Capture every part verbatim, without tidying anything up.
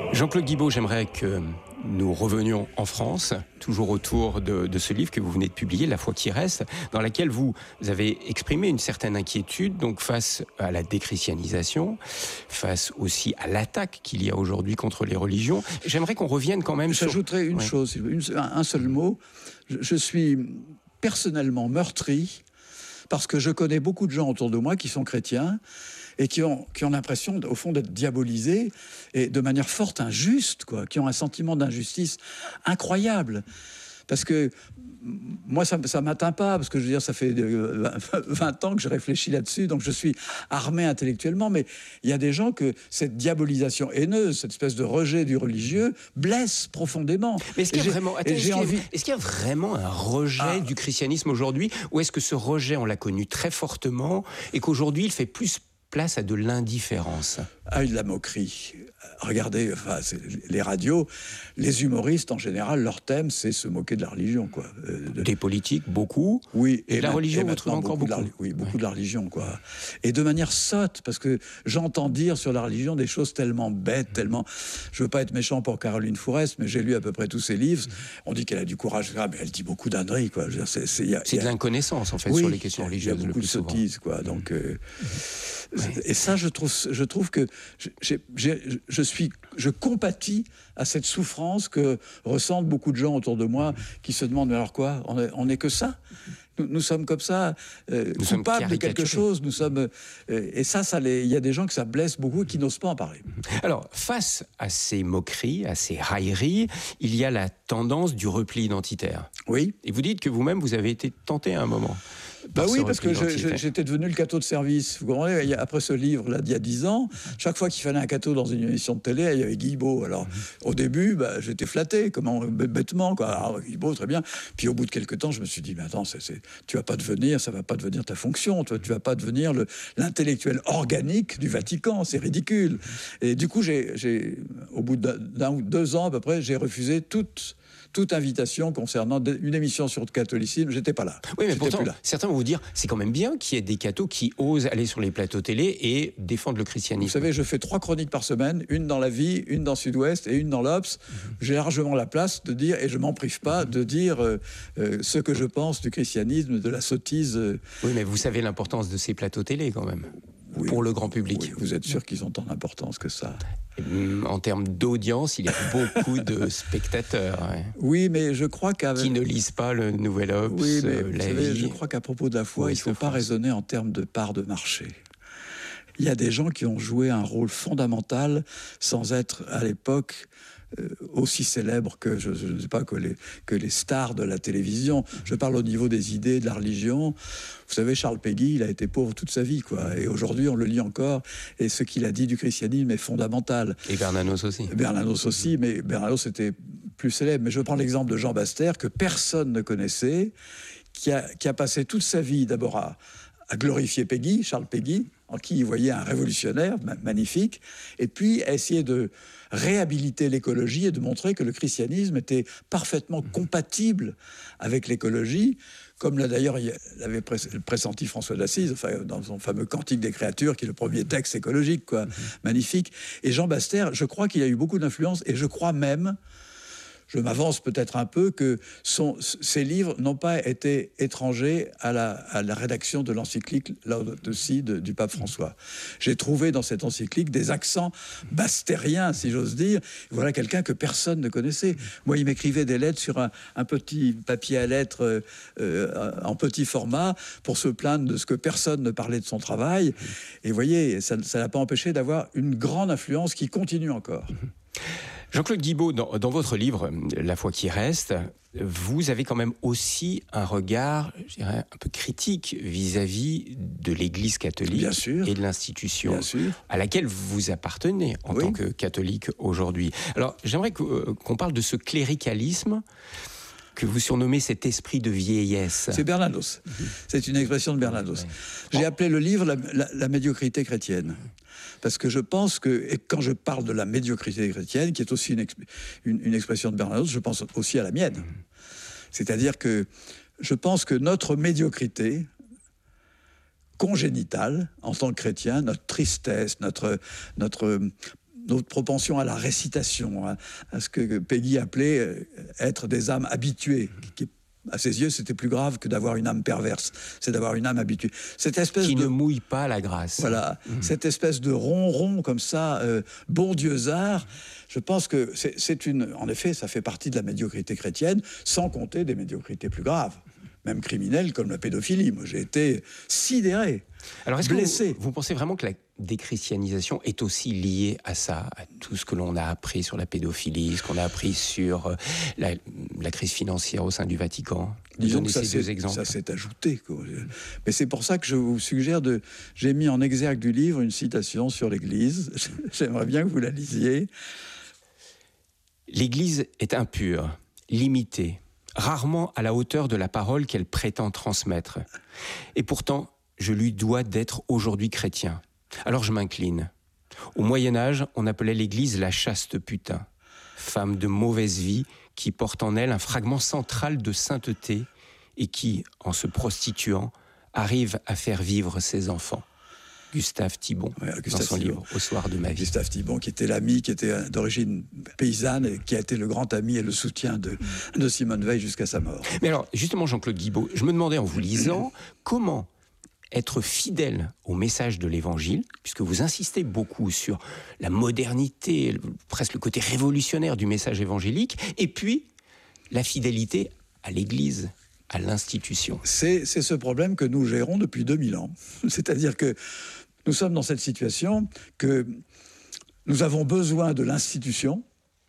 Jean-Claude Guibaud, j'aimerais que nous revenions en France, toujours autour de, de ce livre que vous venez de publier, La foi qui reste, dans laquelle vous avez exprimé une certaine inquiétude donc face à la déchristianisation, face aussi à l'attaque qu'il y a aujourd'hui contre les religions. J'aimerais qu'on revienne quand même sur... J'ajouterais une ouais. chose, une, un seul mot. Je, je suis personnellement meurtri parce que je connais beaucoup de gens autour de moi qui sont chrétiens et qui ont, qui ont l'impression, au fond, d'être diabolisés, et de manière forte, injuste, quoi, qui ont un sentiment d'injustice incroyable. Parce que moi, ça ne m'atteint pas, parce que je veux dire, ça fait vingt ans que je réfléchis là-dessus, donc je suis armé intellectuellement, mais il y a des gens que cette diabolisation haineuse, cette espèce de rejet du religieux, blesse profondément. Mais est-ce qu'il y a vraiment, attends, est-ce qu'il y a, envie... est-ce qu'il y a vraiment un rejet ah. du christianisme aujourd'hui, ou est-ce que ce rejet, on l'a connu très fortement, et qu'aujourd'hui, il fait plus place à de l'indifférence? À de la moquerie. Regardez, enfin, les radios, les humoristes en général, leur thème, c'est se moquer de la religion, quoi. Euh, de... Des politiques, beaucoup. Oui, et, et de la religion, vous trouvez encore beaucoup. beaucoup de la, oui, beaucoup ouais. de la religion, quoi. Et de manière sotte, parce que j'entends dire sur la religion des choses tellement bêtes, tellement. Je veux pas être méchant pour Caroline Fourest, mais j'ai lu à peu près tous ses livres. On dit qu'elle a du courage, ah, mais elle dit beaucoup d'âneries, quoi. C'est, c'est, y a, c'est y a... de l'inconnaissance, en fait, oui, sur les questions religieuses. Il y a beaucoup le plus de sottises, quoi. Donc, euh, oui. Et ça, je trouve, je trouve que j'ai, j'ai, je suis, je compatis à cette souffrance que ressentent beaucoup de gens autour de moi qui se demandent, mais alors quoi, on est, on est que ça? Nous, nous sommes comme ça, euh, nous coupables de quelque chose. Nous sommes, euh, et ça, ça les, il y a des gens que ça blesse beaucoup et qui n'osent pas en parler. Alors, face à ces moqueries, à ces railleries, il y a la tendance du repli identitaire. Oui. Et vous dites que vous-même, vous avez été tenté à un moment. Bah oui, parce que je, je, j'étais devenu le cateau de service. Vous comprenez, après ce livre-là d'il y a dix ans, chaque fois qu'il fallait un cateau dans une émission de télé, il y avait Guibaud. Alors, au début, bah, j'étais flatté, comment, bêtement, quoi. Alors, Guibaud, très bien. Puis au bout de quelques temps, je me suis dit, mais attends, c'est, c'est, tu vas pas devenir, ça va pas devenir ta fonction, toi, tu vas pas devenir le, l'intellectuel organique du Vatican, c'est ridicule. Et du coup, j'ai, j'ai, au bout d'un, d'un ou deux ans à peu près, j'ai refusé toute... toute invitation concernant une émission sur le catholicisme, j'étais pas là. Oui, mais j'étais pourtant, plus là. Certains vont vous dire, c'est quand même bien qu'il y ait des cathos qui osent aller sur les plateaux télé et défendre le christianisme. Vous savez, je fais trois chroniques par semaine, une dans La Vie, une dans Sud-Ouest et une dans l'Obs. Mm-hmm. J'ai largement la place de dire, et je m'en prive pas, mm-hmm. de dire euh, euh, ce que je pense du christianisme, de la sottise. Euh... Oui, mais vous savez l'importance de ces plateaux télé quand même, oui, pour le grand public. Oui, vous êtes sûr qu'ils ont tant d'importance que ça? En termes d'audience, il y a beaucoup de spectateurs. Ouais. Oui, mais je crois qu'avec... Qui ne lisent pas le Nouvel Obs, oui, mais euh, La savez, Vie. Je crois qu'à propos de la foi, oui, il ne faut pas raisonner en termes de part de marché. Il y a des gens qui ont joué un rôle fondamental sans être, à l'époque, euh, aussi célèbres que, je ne sais pas, que les, que les stars de la télévision. Je parle au niveau des idées, de la religion. Vous savez, Charles Péguy, il a été pauvre toute sa vie, quoi. Et aujourd'hui, on le lit encore. Et ce qu'il a dit du christianisme est fondamental. Et Bernanos aussi. Bernanos aussi, mais Bernanos était plus célèbre. Mais je prends l'exemple de Jean Baster, que personne ne connaissait, qui a, qui a passé toute sa vie d'abord à, à glorifier Péguy, Charles Péguy, en qui il voyait un révolutionnaire ma- magnifique, et puis à essayer de réhabiliter l'écologie et de montrer que le christianisme était parfaitement compatible avec l'écologie, comme l'a d'ailleurs l'avait pressenti François d'Assise, enfin, dans son fameux Cantique des créatures, qui est le premier texte écologique, quoi, mm-hmm. magnifique. Et Jean Baster, je crois qu'il a eu beaucoup d'influence, et je crois même, je m'avance peut-être un peu, que son, ces livres n'ont pas été étrangers à la, à la rédaction de l'encyclique Laudato Si de, du pape François. J'ai trouvé dans cette encyclique des accents bastériens, si j'ose dire. Voilà quelqu'un que personne ne connaissait. Moi, il m'écrivait des lettres sur un, un petit papier à lettres euh, en petit format pour se plaindre de ce que personne ne parlait de son travail. Et vous voyez, ça ne l'a pas empêché d'avoir une grande influence qui continue encore. Jean-Claude Guibaud, dans, dans votre livre « La foi qui reste », vous avez quand même aussi un regard, je dirais, un peu critique vis-à-vis de l'Église catholique Bien sûr. et de l'institution Bien sûr. à laquelle vous appartenez en oui. tant que catholique aujourd'hui. Alors, j'aimerais que, euh, qu'on parle de ce cléricalisme que vous surnommez cet esprit de vieillesse. C'est Bernanos. Mmh. C'est une expression de Bernanos. Oui. J'ai oh. appelé le livre la, la, la médiocrité chrétienne. Parce que je pense que, et quand je parle de la médiocrité chrétienne, qui est aussi une, une, une expression de Bernanos, je pense aussi à la mienne. C'est-à-dire que je pense que notre médiocrité congénitale, en tant que chrétien, notre tristesse, notre, notre notre propension à la récitation, à, à ce que Péguy appelait euh, être des âmes habituées, qui, à ses yeux, c'était plus grave que d'avoir une âme perverse, c'est d'avoir une âme habituée. Cette espèce qui de, ne mouille pas la grâce. Voilà, mmh. cette espèce de ronron comme ça, euh, bon Dieu-zard, je pense que c'est, c'est une... En effet, ça fait partie de la médiocrité chrétienne, sans compter des médiocrités plus graves, même criminelles comme la pédophilie. Moi, j'ai été sidéré, Alors, est-ce blessé. Que vous, vous pensez vraiment que la déchristianisation est aussi liée à ça, à tout ce que l'on a appris sur la pédophilie, ce qu'on a appris sur la, la crise financière au sein du Vatican? Disons que ça, ces deux s'est, exemples. ça s'est ajouté, quoi. Mais c'est pour ça que je vous suggère de... J'ai mis en exergue du livre une citation sur l'Église. J'aimerais bien que vous la lisiez. L'Église est impure, limitée, rarement à la hauteur de la parole qu'elle prétend transmettre. Et pourtant, je lui dois d'être aujourd'hui chrétien. Alors je m'incline. Au Moyen-Âge, on appelait l'Église la chaste putain, femme de mauvaise vie qui porte en elle un fragment central de sainteté et qui, en se prostituant, arrive à faire vivre ses enfants. Gustave Thibon, ouais, Gustave dans son Thibon. Livre « Au soir de ma vie ». Gustave Thibon, qui était l'ami, qui était d'origine paysanne, et qui a été le grand ami et le soutien de, de Simone Veil jusqu'à sa mort. Mais alors, justement, Jean-Claude Guibaud, je me demandais en vous lisant, comment être fidèle au message de l'Évangile, puisque vous insistez beaucoup sur la modernité, presque le côté révolutionnaire du message évangélique, et puis la fidélité à l'Église, à l'institution. C'est, c'est ce problème que nous gérons depuis deux mille ans. C'est-à-dire que nous sommes dans cette situation que nous avons besoin de l'institution,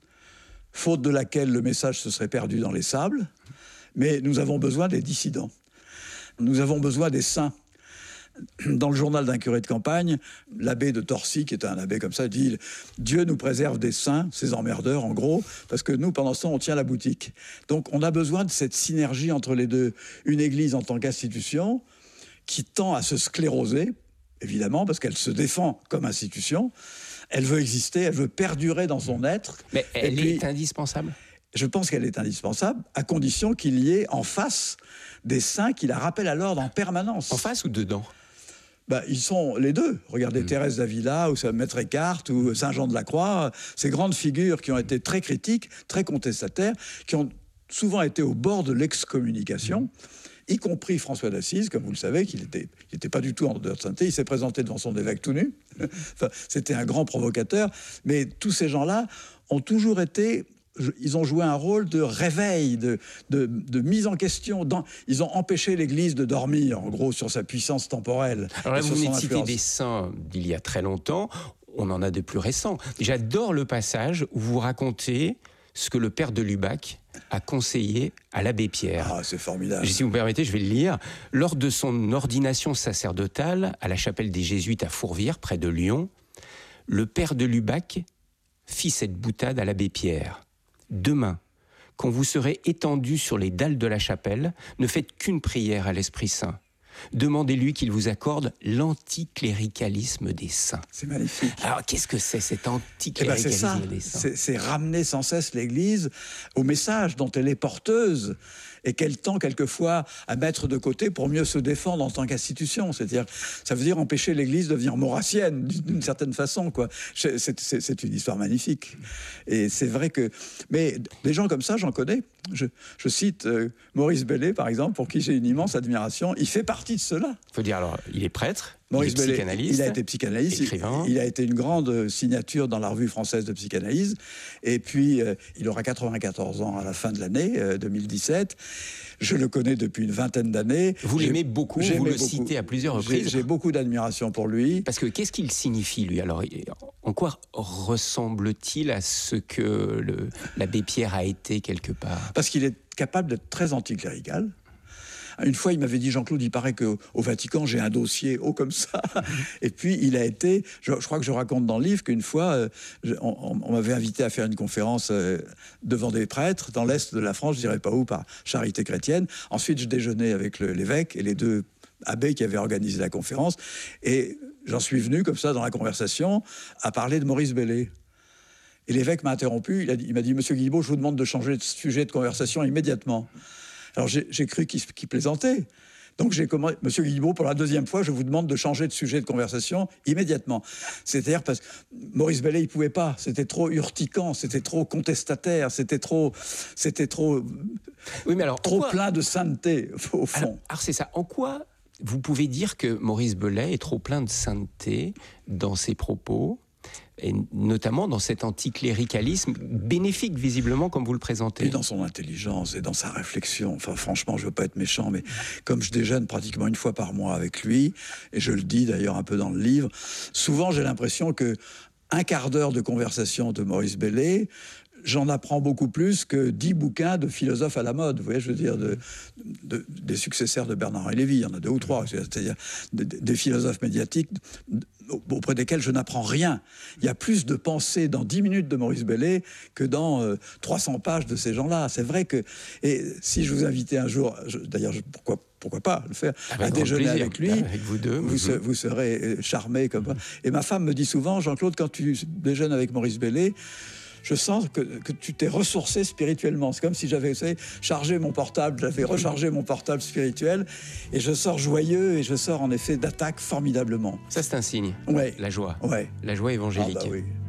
faute de laquelle le message se serait perdu dans les sables, mais nous avons besoin des dissidents. Nous avons besoin des saints. Dans le journal d'un curé de campagne, l'abbé de Torcy, qui est un abbé comme ça, dit « Dieu nous préserve des saints, ces emmerdeurs, en gros, parce que nous, pendant ce temps, on tient la boutique. » Donc, on a besoin de cette synergie entre les deux. Une église en tant qu'institution qui tend à se scléroser, évidemment, parce qu'elle se défend comme institution. Elle veut exister, elle veut perdurer dans son être. Mais elle puis, est indispensable. Je pense qu'elle est indispensable, à condition qu'il y ait en face des saints qui la rappellent à l'ordre en permanence. En face ou dedans ? Ben, ils sont les deux. Regardez mmh. Thérèse d'Avila, ou Maître Eckhart, ou Saint Jean de la Croix, ces grandes figures qui ont été très critiques, très contestataires, qui ont souvent été au bord de l'excommunication, mmh. y compris François d'Assise, comme vous le savez, qu'il n'était il était pas du tout en dehors de sainteté, il s'est présenté devant son évêque tout nu. Enfin, c'était un grand provocateur, mais tous ces gens-là ont toujours été... Ils ont joué un rôle de réveil, de, de, de mise en question. Dans, ils ont empêché l'Église de dormir, en gros, sur sa puissance temporelle. Alors là, vous venez de citer des saints d'il y a très longtemps. On en a de plus récents. J'adore le passage où vous racontez ce que le père de Lubac a conseillé à l'abbé Pierre. Ah, c'est formidable. Si vous me permettez, je vais le lire. Lors de son ordination sacerdotale à la chapelle des Jésuites à Fourvière, près de Lyon, le père de Lubac fit cette boutade à l'abbé Pierre. Demain, quand vous serez étendu sur les dalles de la chapelle, ne faites qu'une prière à l'Esprit Saint. Demandez-lui qu'il vous accorde l'anticléricalisme des saints. C'est magnifique. Alors, qu'est-ce que c'est cet anticléricalisme eh ben c'est ça. des saints ? C'est, c'est ramener sans cesse l'Église au message dont elle est porteuse et qu'elle tend quelquefois à mettre de côté pour mieux se défendre en tant qu'institution. C'est-à-dire, ça veut dire empêcher l'Église de devenir maurassienne, d'une certaine façon, quoi. C'est, c'est, c'est une histoire magnifique. Et c'est vrai que... Mais des gens comme ça, j'en connais. Je, je cite euh, Maurice Bellay, par exemple, pour qui j'ai une immense admiration. Il fait partie de cela. Il faut dire, alors, il est prêtre, Maurice il est Bellay, psychanalyste, il a été psychanalyste, écrivain. Il, il a été une grande signature dans la revue française de psychanalyse. Et puis, euh, il aura quatre-vingt-quatorze ans à la fin de l'année euh, deux mille dix-sept. Je le connais depuis une vingtaine d'années. Vous l'aimez beaucoup, vous le beaucoup. citez à plusieurs reprises. J'ai, j'ai beaucoup d'admiration pour lui. Parce que qu'est-ce qu'il signifie, lui ? Alors, en quoi ressemble-t-il à ce que le, l'abbé Pierre a été quelque part ? Parce qu'il est capable d'être très anticlérical. Une fois, il m'avait dit, Jean-Claude, il paraît qu'au au Vatican, j'ai un dossier haut comme ça. Et puis, il a été... Je, je crois que je raconte dans le livre qu'une fois, euh, je, on, on m'avait invité à faire une conférence euh, devant des prêtres, dans l'Est de la France, je ne dirais pas où, par Charité chrétienne. Ensuite, je déjeunais avec le, l'évêque et les deux abbés qui avaient organisé la conférence. Et j'en suis venu, comme ça, dans la conversation, à parler de Maurice Bellay. Et l'évêque m'a interrompu. Il, a dit, il m'a dit, Monsieur Guilbault, je vous demande de changer de sujet de conversation immédiatement. Alors j'ai, j'ai cru qu'il, qu'il plaisantait, Donc j'ai commencé, Monsieur Guilbault, pour la deuxième fois, je vous demande de changer de sujet de conversation immédiatement. C'est-à-dire parce que Maurice Bellay, il pouvait pas. C'était trop urticant, c'était trop contestataire, c'était trop, c'était trop, oui, mais alors, trop quoi... plein de sainteté au fond. Alors, alors c'est ça. En quoi vous pouvez dire que Maurice Bellay est trop plein de sainteté dans ses propos, et notamment dans cet anticléricalisme bénéfique, visiblement, comme vous le présentez? Et dans son intelligence et dans sa réflexion. Enfin, franchement, je veux pas être méchant, mais comme je déjeune pratiquement une fois par mois avec lui, et je le dis d'ailleurs un peu dans le livre, souvent j'ai l'impression que un quart d'heure de conversation de Maurice Bellay, j'en apprends beaucoup plus que dix bouquins de philosophes à la mode. Vous voyez, je veux dire, de, de, des successeurs de Bernard-Henri Lévy. Il y en a deux ou trois. C'est-à-dire des, des philosophes médiatiques auprès desquels je n'apprends rien. Il y a plus de pensées dans dix minutes de Maurice Bellay que dans euh, trois cents pages de ces gens-là. C'est vrai que... Et si je vous invitais un jour, je, d'ailleurs, je, pourquoi, pourquoi pas le faire, avec à déjeuner plaisir. avec lui, avec vous deux, vous, mm-hmm. vous serez charmé comme ça. Et ma femme me dit souvent, Jean-Claude, quand tu déjeunes avec Maurice Bellay, je sens que, que tu t'es ressourcé spirituellement. C'est comme si j'avais chargé mon portable, j'avais rechargé mon portable spirituel, et je sors joyeux, et je sors en effet d'attaque formidablement. Ça, c'est un signe. Ouais. La joie. Ouais. La joie évangélique. Ah bah oui.